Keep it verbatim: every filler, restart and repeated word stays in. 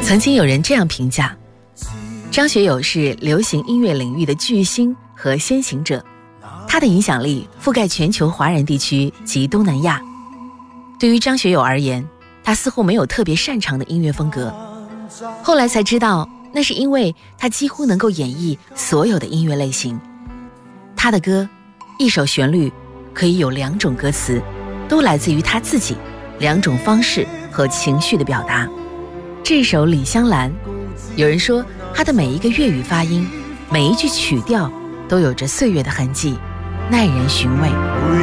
曾经有人这样评价，张学友是流行音乐领域的巨星和先行者，他的影响力覆盖全球华人地区及东南亚。对于张学友而言，他似乎没有特别擅长的音乐风格，后来才知道，那是因为他几乎能够演绎所有的音乐类型。他的歌，一首旋律可以有两种歌词，都来自于他自己，两种方式和情绪的表达。这首《李香兰》，有人说他的每一个粤语发音，每一句曲调都有着岁月的痕迹，耐人寻味。